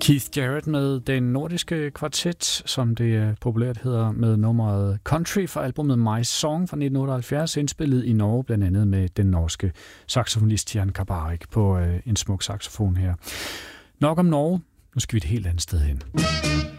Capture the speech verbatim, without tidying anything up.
Keith Jarrett med den nordiske kvartet, som det populært hedder, med nummeret Country fra albumet My Song fra nitten otteoghalvfjerds, indspillet i Norge, blandt andet med den norske saxofonist Jan Garbarek på øh, en smuk saxofon her. Nok om Norge. Nu skal vi et helt andet sted hen.